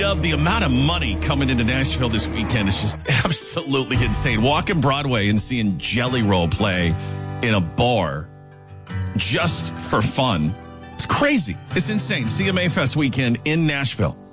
Dub, the amount of money coming into Nashville this weekend is just absolutely insane. Walking Broadway and seeing Jelly Roll play in a bar just for fun. It's crazy. It's insane. CMA Fest weekend in Nashville.